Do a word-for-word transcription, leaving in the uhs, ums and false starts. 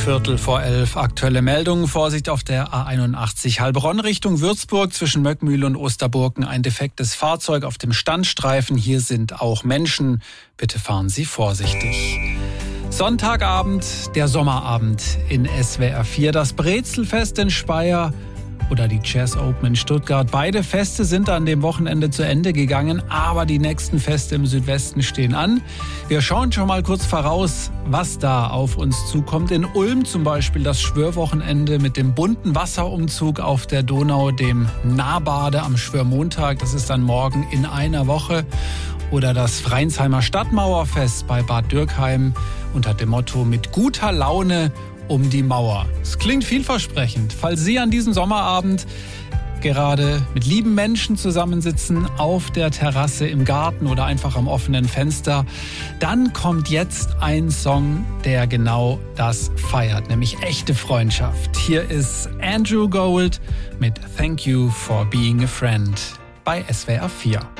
Viertel vor elf. Aktuelle Meldungen. Vorsicht auf der A einundachtzig Heilbronn Richtung Würzburg zwischen Möckmühle und Osterburgen. Ein defektes Fahrzeug auf dem Standstreifen. Hier sind auch Menschen. Bitte fahren Sie vorsichtig. Sonntagabend, der Sommerabend in S W R vier. Das Brezelfest in Speyer oder die Jazz Open in Stuttgart. Beide Feste sind an dem Wochenende zu Ende gegangen, aber die nächsten Feste im Südwesten stehen an. Wir schauen schon mal kurz voraus, was da auf uns zukommt. In Ulm zum Beispiel das Schwörwochenende mit dem bunten Wasserumzug auf der Donau, dem Nahbade am Schwörmontag. Das ist dann morgen in einer Woche. Oder das Freiensheimer Stadtmauerfest bei Bad Dürkheim unter dem Motto mit guter Laune um die Mauer. Es klingt vielversprechend. Falls Sie an diesem Sommerabend gerade mit lieben Menschen zusammensitzen, auf der Terrasse, im Garten oder einfach am offenen Fenster, dann kommt jetzt ein Song, der genau das feiert, nämlich echte Freundschaft. Hier ist Andrew Gold mit Thank You for Being a Friend bei S W R vier.